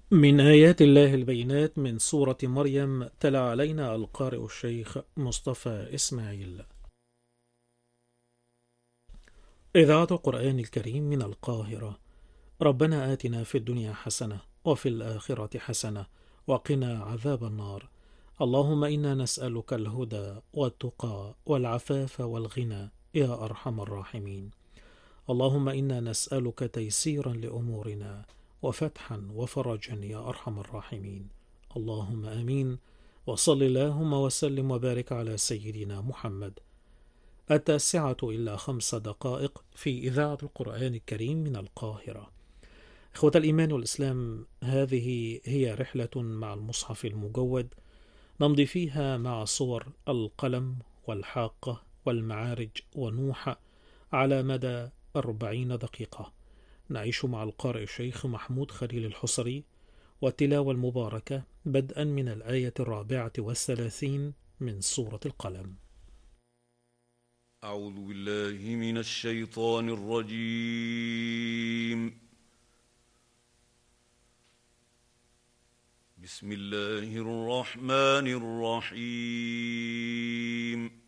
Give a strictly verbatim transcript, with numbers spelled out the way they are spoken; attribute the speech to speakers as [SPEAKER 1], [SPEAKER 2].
[SPEAKER 1] من آيات الله البينات من سورة مريم تلا علينا القارئ الشيخ مصطفى إسماعيل. إذاعة القرآن الكريم من القاهرة. ربنا آتنا في الدنيا حسنة وفي الآخرة حسنة وقنا عذاب النار. اللهم إنا نسألك الهدى والتقى والعفاف والغنى يا أرحم الراحمين. اللهم إنا نسألك تيسيرا لأمورنا وفتحا وفرجا يا أرحم الراحمين. اللهم آمين. وصل اللهم وسلم وبارك على سيدنا محمد. التاسعة إلا خمس دقائق في إذاعة القرآن الكريم من القاهرة. إخوة الإيمان والإسلام، هذه هي رحلة مع المصحف المجود نمضي فيها مع صور القلم والحاقة والمعارج ونوح على مدى أربعين دقيقة. نعيش مع القارئ الشيخ محمود خليل الحصري والتلاوة المباركة بدءا من الآية الرابعة والثلاثين من سورة القلم.
[SPEAKER 2] أعوذ بالله من الشيطان الرجيم. بسم الله الرحمن الرحيم.